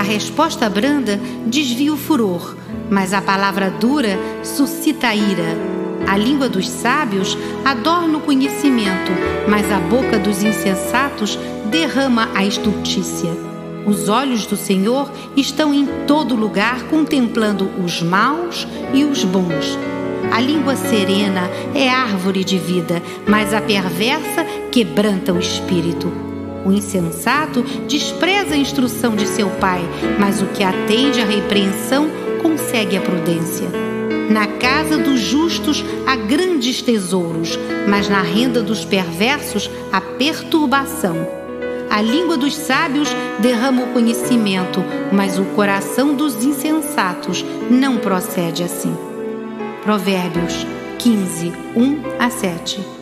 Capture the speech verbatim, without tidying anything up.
A resposta branda desvia o furor, mas a palavra dura suscita a ira. A língua dos sábios adorna o conhecimento, mas a boca dos insensatos derrama a estultícia. Os olhos do Senhor estão em todo lugar, contemplando os maus e os bons. A língua serena é árvore de vida, mas a perversa quebranta o espírito. O insensato despreza a instrução de seu pai, mas o que atende à repreensão consegue a prudência. Na casa dos justos há grandes tesouros, mas na renda dos perversos há perturbação. A língua dos sábios derrama o conhecimento, mas o coração dos insensatos não procede assim. Provérbios quinze, um a sete.